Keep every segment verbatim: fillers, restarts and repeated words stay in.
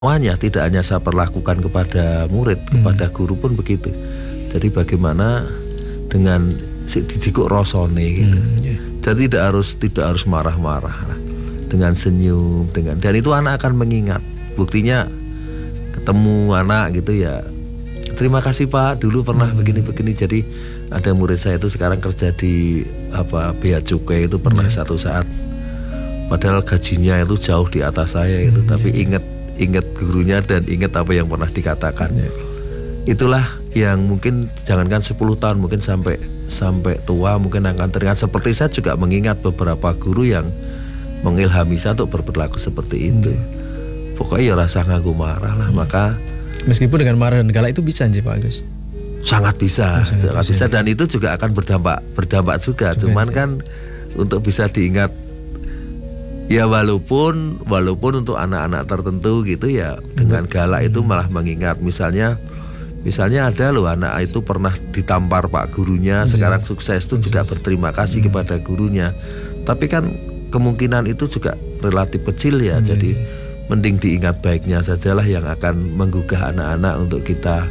semuanya, tidak hanya saya perlakukan kepada murid, hmm. kepada guru pun begitu. Jadi bagaimana dengan si didikuk rosone gitu. Hmm, yeah. Jadi tidak harus tidak harus marah-marah, dengan senyum, dengan dan itu anak akan mengingat. Buktinya ketemu anak gitu ya, terima kasih Pak, dulu pernah begini-begini. Hmm. Jadi ada murid saya itu sekarang kerja di apa Bea Cukai itu pernah yeah. satu saat, padahal gajinya itu jauh di atas saya itu, hmm, tapi yeah. ingat ingat gurunya dan ingat apa yang pernah dikatakan. Yeah. Itulah yang mungkin jangankan sepuluh tahun, mungkin sampai sampai tua mungkin akan teringat. Seperti saya juga mengingat beberapa guru yang mengilhami saya untuk berperilaku seperti itu. Yeah. Pokoknya ya rasa ngaku marah lah. Yeah. Maka meskipun dengan marah dan galak itu bisa sih Pak Agus. Sangat bisa, oh, sangat, sangat bisa. bisa dan itu juga akan berdampak berdampak juga. juga Cuman ya. kan untuk bisa diingat, ya walaupun walaupun untuk anak-anak tertentu gitu ya, dengan galak itu malah mengingat. Misalnya misalnya ada loh anak itu pernah ditampar pak gurunya, sekarang sukses itu juga berterima kasih kepada gurunya. Tapi kan kemungkinan itu juga relatif kecil ya. Jadi mending diingat baiknya sajalah yang akan menggugah anak-anak untuk kita.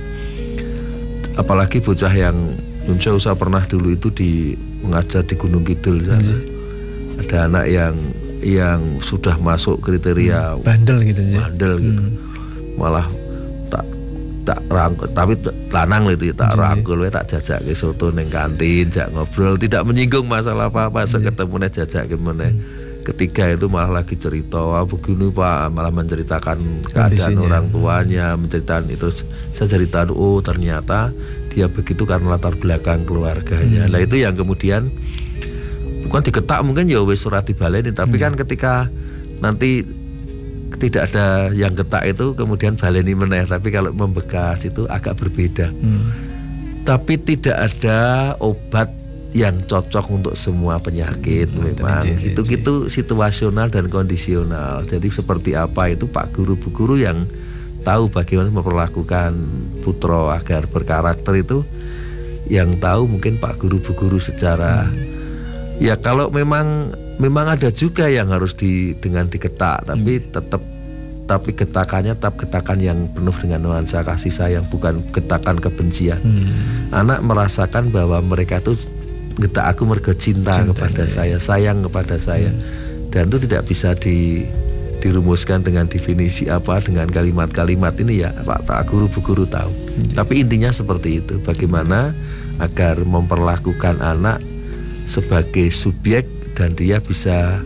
Apalagi bocah yang Yunsa usah pernah dulu itu di mengajar di Gunung Kidul sana. Ada anak yang yang sudah masuk kriteria hmm, bandel gitu ya. Bandel gitu. Hmm. Malah tak tak rangkul, tapi lanang gitu tak rangkul, tak jajak ke soto neng kantin, jak ngobrol, tidak menyinggung masalah apa-apa, so ketemu nih jajak gimana. Hmm. Ketiga itu malah lagi cerita, wah begini Pak, malah menceritakan keadaan Kondisinya. orang tuanya, menceritakan itu. Saya ceritakan, oh ternyata dia begitu karena latar belakang keluarganya. Hmm. Nah itu yang kemudian bukan diketak mungkin ya wis surat dibaleni, tapi hmm. kan ketika nanti tidak ada yang getak itu kemudian baleni meneh, tapi kalau membekas itu agak berbeda. Hmm. Tapi tidak ada obat yang cocok untuk semua penyakit. Hmm, memang itu-gitu situasional dan kondisional. Jadi seperti apa itu Pak Guru Bu Guru yang tahu bagaimana memperlakukan putra agar berkarakter itu, yang tahu mungkin Pak Guru Bu Guru secara hmm. ya kalau memang memang ada juga yang harus di dengan diketak, tapi hmm. tetap tapi getakannya tetap getakan yang penuh dengan nuansa kasih sayang, bukan getakan kebencian. Hmm. Anak merasakan bahwa mereka itu getak aku mergo cinta, cinta kepada ya. saya, sayang kepada saya. Hmm. Dan itu tidak bisa di dirumuskan dengan definisi apa, dengan kalimat-kalimat ini ya Pak Pak Guru Bu Guru tahu. Hmm. Tapi intinya seperti itu, bagaimana agar memperlakukan anak sebagai subjek dan dia bisa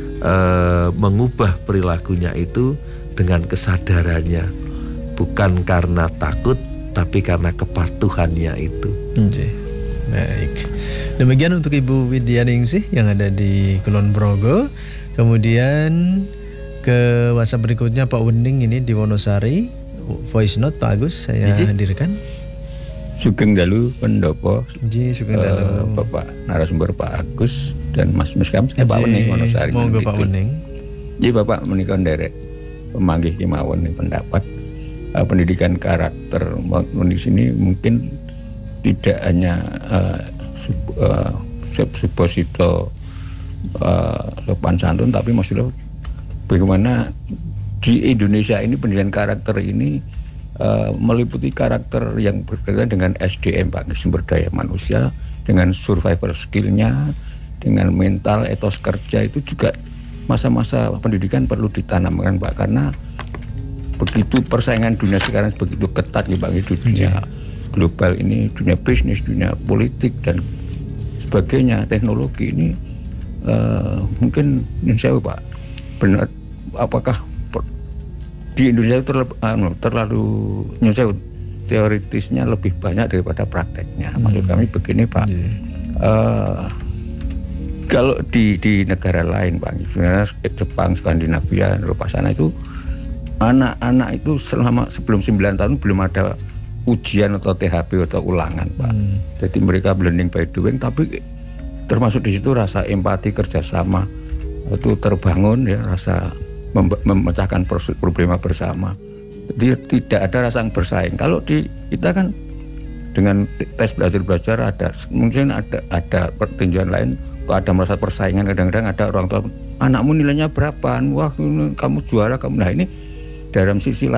uh, mengubah perilakunya itu dengan kesadarannya, bukan karena takut tapi karena kepatuhannya itu. Okay. Baik. Demikian untuk Ibu Widyaningsih yang ada di Kulon Progo. Kemudian ke WhatsApp berikutnya Pak Wening ini di Wonosari. Voice note Pak Agus saya Iji. hadirkan. Sugeng dalu pendopo. Ji sugeng dalu uh, Bapak narasumber Pak Agus dan Mas Miskam Pak Wening Wonosari. Monggo Pak Wening. Ji Bapak menika nderek pemanggih kemawon pendapat uh, pendidikan karakter di sini mungkin tidak hanya uh, sub, uh, supposito uh, sopan santun, tapi maksudnya bagaimana di Indonesia ini pendidikan karakter ini uh, meliputi karakter yang berkaitan dengan S D M Pak, sumber daya manusia, dengan survivor skillnya, dengan mental etos kerja. Itu juga masa-masa pendidikan perlu ditanamkan Pak, karena begitu persaingan dunia sekarang begitu ketat ya Pak, itu dunia global ini, dunia bisnis, dunia politik dan sebagainya, teknologi ini uh, mungkin saya Pak benar, apakah per, di Indonesia terlalu, uh, terlalu nyusul teoritisnya lebih banyak daripada prakteknya. Hmm. Maksud kami begini Pak, hmm. uh, kalau di di negara lain Pak, sebenarnya Jepang, Skandinavia, Eropa sana itu anak-anak itu selama sebelum sembilan tahun belum ada ujian atau T H P atau ulangan Pak. Hmm. Jadi mereka blending by doing, tapi termasuk di situ rasa empati, kerjasama itu terbangun ya, rasa mem- memecahkan problema bersama. Jadi tidak ada rasa bersaing. Kalau di kita kan dengan tes belajar belajar ada mungkin ada ada pertinjuan lain, kok ada merasa persaingan, kadang-kadang ada orang tua, anakmu nilainya berapa? Wah kamu juara kamu. Nah ini dalam sisi